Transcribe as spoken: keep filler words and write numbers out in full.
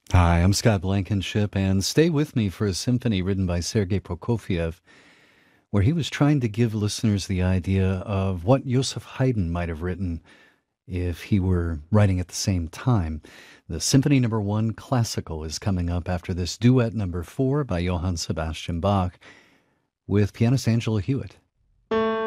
Hi, I'm Scott Blankenship, and stay with me for a symphony written by Sergei Prokofiev, where he was trying to give listeners the idea of what Joseph Haydn might have written if he were writing at the same time. The Symphony Number One Classical is coming up after this duet number four by Johann Sebastian Bach with pianist Angela Hewitt.